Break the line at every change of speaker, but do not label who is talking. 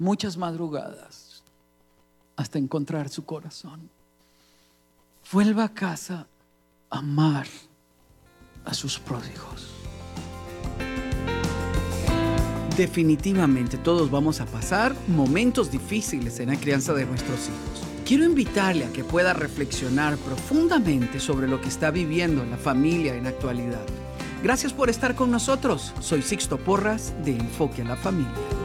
muchas madrugadas hasta encontrar su corazón. Vuelva a casa a amar a sus pródigos. Definitivamente todos vamos a pasar momentos difíciles en la crianza de nuestros hijos. Quiero invitarle a que pueda reflexionar profundamente sobre lo que está viviendo la familia en la actualidad. Gracias por estar con nosotros. Soy Sixto Porras de Enfoque a la Familia.